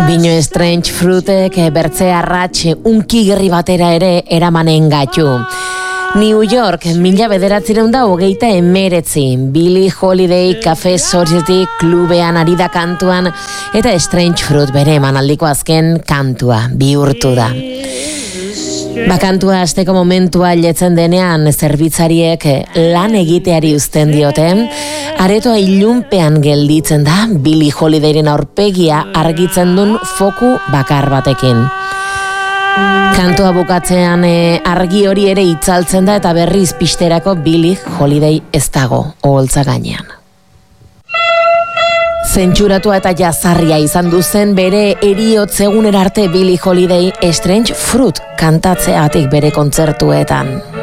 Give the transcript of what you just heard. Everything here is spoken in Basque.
Bino Strange Fruitek bertze arratx unkigirri batera ere eramanen gaitu. New York, 1929, Billie Holiday Cafe Society klubean ari da kantuan eta Strange Fruit bere emanaldiko azken kantua bihurtu da. Kantua hasteko momentua letzen denean zerbitzariek lan egiteari uzten diote, aretoa ilunpean gelditzen da Billie Holidayren aurpegia argitzen duen foku bakar batekin. Kantua bukatzean argi hori ere itzaltzen da eta berriz pisterako Billie Holiday ez dago oholtza gainean. Zentsuratua eta jazarria izan duzen bere heriotz egunera arte Billie Holiday Strange Fruit kantatzeatik bere kontzertuetan.